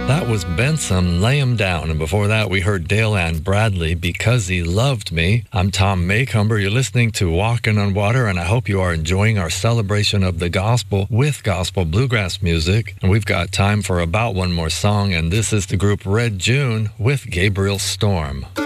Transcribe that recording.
That was Benson, Lay 'Em Down, and before that we heard Dale Ann Bradley, Because He Loved Me. I'm Tom Maycomber. You're listening to Walking on Water, and I hope you are enjoying our celebration of the gospel with gospel bluegrass music. And we've got time for about one more song, and this is the group Red June with Gabriel Storm.